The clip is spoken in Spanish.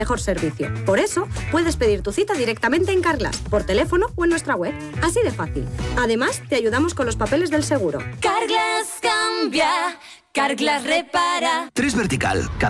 mejor servicio. Por eso, puedes pedir tu cita directamente en Carglass, por teléfono o en nuestra web. Así de fácil. Además, te ayudamos con los papeles del seguro. Carglass cambia, Carglass repara. 3 Vertical.